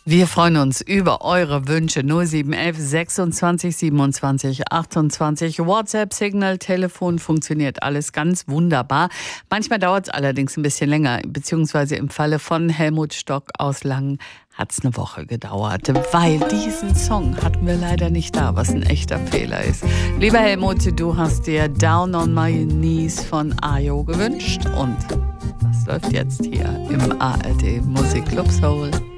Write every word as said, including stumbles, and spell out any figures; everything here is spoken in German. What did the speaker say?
Wir freuen uns über eure Wünsche. null sieben elf sechsundzwanzig siebenundzwanzig achtundzwanzig. WhatsApp, Signal, Telefon, funktioniert alles ganz wunderbar. Manchmal dauert es allerdings ein bisschen länger, beziehungsweise im Falle von Helmut Stock aus Langen hat es eine Woche gedauert, weil diesen Song hatten wir leider nicht da, was ein echter Fehler ist. Lieber Helmut, du hast dir Down on My Knees von Ayo gewünscht und das läuft jetzt hier im A R D Musikclub Soul.